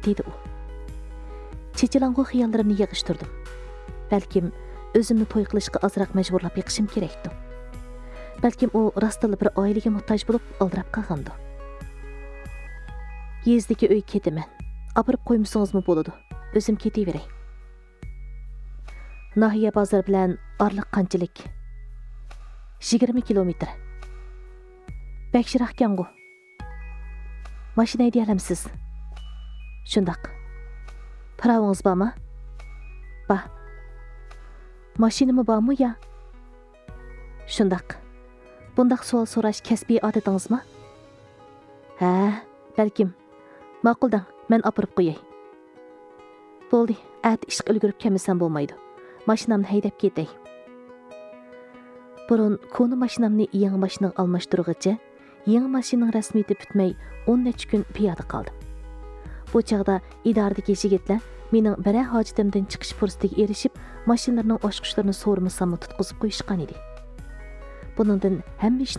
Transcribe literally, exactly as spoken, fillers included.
dedi u. Chechilang'u xiyollarimni yig'ishtirdim. Balkim o'zimni to'y qilishga ozroq majburlab yiqishim kerakdi. Balkim u rostla bir oilaga muhtoj bo'lib oldirab qolgandi. Yezdagi uy ketaman. Apirib qo'ymsingizmi bo'ladi? O'zim ketaveray. Nahiya bozor bilan orliq qanchalik? yigirma kilometr. Bakshiraqkangu. Mashina haydayolmisiz? Shundoq. Paravongiz bormi? Ba. Mashinami bormi ya? Shundoq. Bundaq savol so'rash kasbiy odatingizmi? Ha, balkim. Ma'quldang, men opirib qo'yay. Bo'ldi, at ishga ulgurib kelmasam bo'lmaydi. Mashinamni haydab ketay. Burun konu mashinamni yangi mashinaga almashtirg'icha, yangi mashining rasmiyati bitmay o'n necha kun piyoda qoldim. Bu chaqda idoradagi yigitlar mening biror hojitimdan chiqish fursatiga erishib, mashinalarning oshqishlarini so'rmasam tutqizib qo'yishgan edi. Buningdan hamma ish